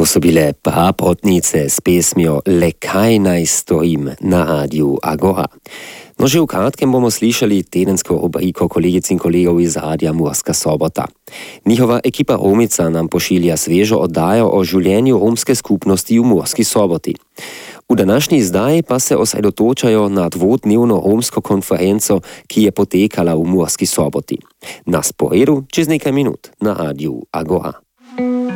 To so bile Prapotnice s pesmjo Le kaj naj stojim na Radiu Agora. No, že v kratkem bomo slišali tedensko obriko kolegic in kolegov iz Radia Murska Sobota. Njihova ekipa Romica nam pošilja svežo oddajo o življenju romske skupnosti v Murski Soboti. V današnji izdaji pa se osredotočajo na dvodnevno romsko konferenco, ki je potekala v Murski Soboti. Na sporedu čez nekaj minut na Radiu Agora.